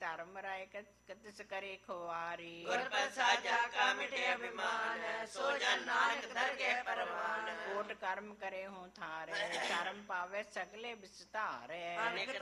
ਧਰਮ ਰਾਏ ਕਤਿਸ ਕਰੇ ਖੁਆਰੀ। ਗੁਰ ਪ੍ਰਸਾਦਾ ਕਾ ਮਿਟੇ ਅਭਿਮਾਨ, ਸੋ ਜਨ ਨਾਨਕ ਦਰਗਹਿ ਪਰਵਾਨ। ਕੋਟ ਕਰਮ ਕਰੇ ਹੋਂ ਥਾਰੇ, ਸ਼ਰਮ ਪਾਵੇ ਸਗਲੇ ਵਿਸਤਾਰੇ। ਅਨੇਕ